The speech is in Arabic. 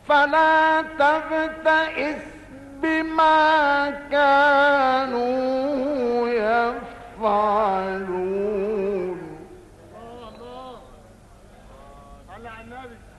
فلا تبتئس بما كانوا يفعلون. الله صل على النبي.